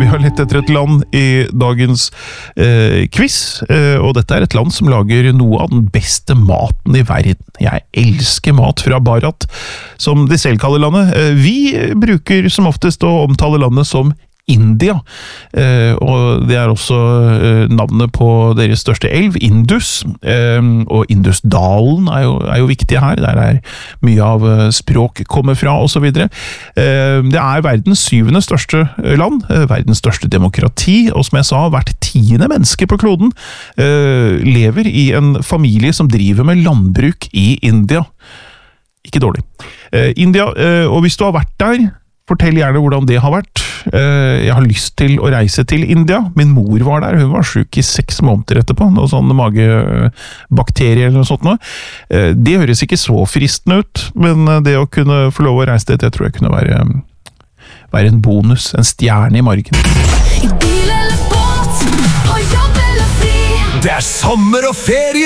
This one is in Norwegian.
Vi har lett etter et land i dagens quiz, og dette er et land som lager noe av den beste maten i verden. Jeg elsker mat fra Bharat, som de selv kaller landet. Vi bruker som oftest å omtale landet som India, og det er også navnet på deres største elv, Indus, og Indusdalen er jo viktig her, der er mye av språk kommer fra, og så videre. Det er verdens 7. største land, verdens største demokrati, og som jeg sa, hvert 10. menneske på kloden lever i en familie som driver med landbruk i India. Ikke dårlig. India, og hvis du har vært der, fortell gjerne hvordan det har vært. Jeg har lyst til å reise til India. Min mor var der, hun var syk i 6 måneder etterpå, noe sånn magebakterier eller noe sånt noe. Det høres ikke så fristende ut, men det å kunne få lov å reise dit, jeg tror jeg kunne være en bonus, en stjerne i margen. I bil eller båt, på jobb eller fri. Det er sommer og ferie!